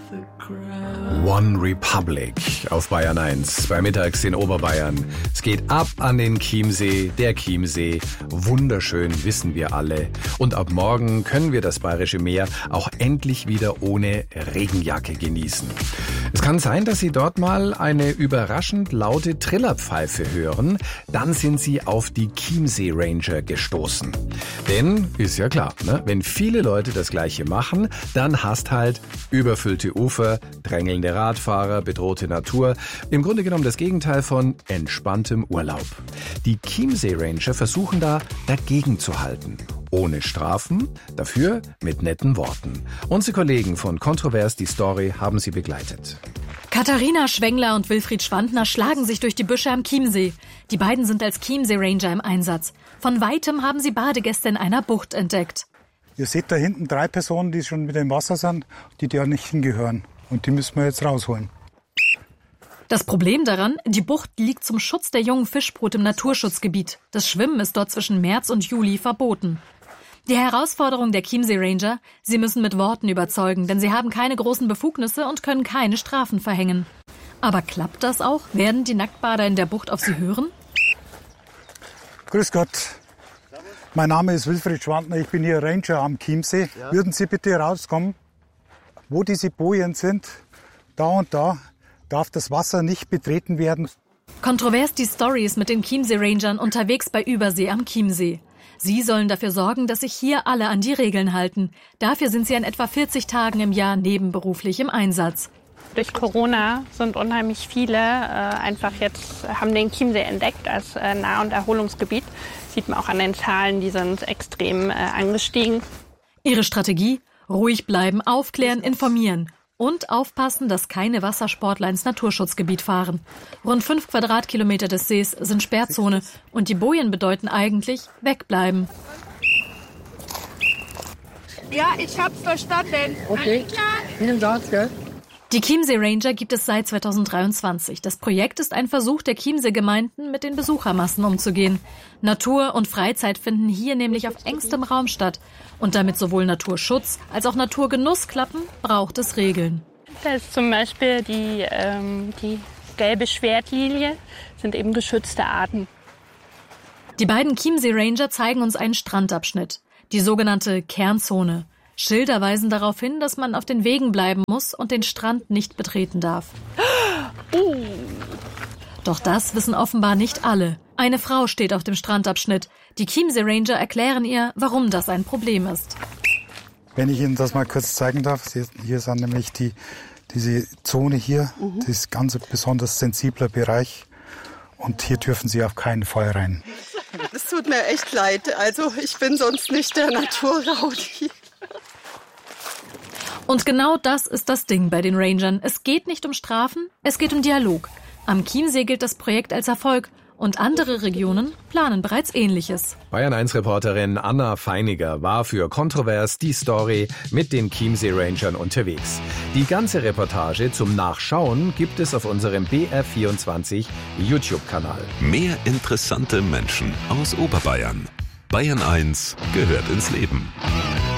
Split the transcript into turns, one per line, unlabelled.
One Republic auf Bayern 1 bei Mittags in Oberbayern. Es geht ab an den Chiemsee, der Chiemsee. Wunderschön, wissen wir alle. Und ab morgen können wir das Bayerische Meer auch endlich wieder ohne Regenjacke genießen. Es kann sein, dass Sie dort mal eine überraschend laute Trillerpfeife hören. Dann sind Sie auf die Chiemsee Ranger gestoßen. Denn, ist ja klar, ne? Wenn viele Leute das Gleiche machen, dann hast halt überfüllte Ufer, drängelnde Radfahrer, bedrohte Natur. Im Grunde genommen das Gegenteil von entspanntem Urlaub. Die Chiemsee Ranger versuchen da dagegen zu halten. Ohne Strafen, dafür mit netten Worten. Unsere Kollegen von Kontrovers die Story haben sie begleitet.
Katharina Schwengler und Wilfried Schwandner schlagen sich durch die Büsche am Chiemsee. Die beiden sind als Chiemsee Ranger im Einsatz. Von Weitem haben sie Badegäste in einer Bucht entdeckt.
Ihr seht da hinten 3 Personen, die schon mit dem Wasser sind, die da nicht hingehören. Und die müssen wir jetzt rausholen.
Das Problem daran, die Bucht liegt zum Schutz der jungen Fischbrut im Naturschutzgebiet. Das Schwimmen ist dort zwischen März und Juli verboten. Die Herausforderung der Chiemsee Ranger, sie müssen mit Worten überzeugen, denn sie haben keine großen Befugnisse und können keine Strafen verhängen. Aber klappt das auch? Werden die Nacktbader in der Bucht auf sie hören?
Grüß Gott. Mein Name ist Wilfried Schwandner, ich bin hier Ranger am Chiemsee. Ja. Würden Sie bitte rauskommen? Wo diese Bojen sind, da und da, darf das Wasser nicht betreten werden.
Kontrovers die Story ist mit den Chiemsee Rangern unterwegs bei Übersee am Chiemsee. Sie sollen dafür sorgen, dass sich hier alle an die Regeln halten. Dafür sind sie an etwa 40 Tagen im Jahr nebenberuflich im Einsatz.
Durch Corona sind unheimlich viele haben den Chiemsee entdeckt als Nah- und Erholungsgebiet. Sieht man auch an den Zahlen, die sind extrem angestiegen.
Ihre Strategie? Ruhig bleiben, aufklären, informieren und aufpassen, dass keine Wassersportler ins Naturschutzgebiet fahren. Rund 5 Quadratkilometer des Sees sind Sperrzone und die Bojen bedeuten eigentlich wegbleiben.
Ja, ich hab's verstanden.
Okay, vielen Dank, gell?
Die Chiemsee Ranger gibt es seit 2023. Das Projekt ist ein Versuch der Chiemsee-Gemeinden, mit den Besuchermassen umzugehen. Natur und Freizeit finden hier nämlich auf engstem Raum statt. Und damit sowohl Naturschutz als auch Naturgenuss klappen, braucht es Regeln.
Da ist zum Beispiel die gelbe Schwertlilie, sind eben geschützte Arten.
Die beiden Chiemsee Ranger zeigen uns einen Strandabschnitt, die sogenannte Kernzone. Schilder weisen darauf hin, dass man auf den Wegen bleiben muss und den Strand nicht betreten darf. Doch das wissen offenbar nicht alle. Eine Frau steht auf dem Strandabschnitt. Die Chiemsee Ranger erklären ihr, warum das ein Problem ist.
Wenn ich Ihnen das mal kurz zeigen darf, hier sind nämlich diese Zone hier, das ist ganz ein besonders sensibler Bereich und hier dürfen Sie auf keinen Fall rein.
Es tut mir echt leid, also ich bin sonst nicht der Naturraudi.
Und genau das ist das Ding bei den Rangern. Es geht nicht um Strafen, es geht um Dialog. Am Chiemsee gilt das Projekt als Erfolg und andere Regionen planen bereits Ähnliches.
Bayern-1-Reporterin Anna Feiniger war für Kontrovers die Story mit den Chiemsee Rangern unterwegs. Die ganze Reportage zum Nachschauen gibt es auf unserem BR24 YouTube-Kanal.
Mehr interessante Menschen aus Oberbayern. Bayern 1 gehört ins Leben.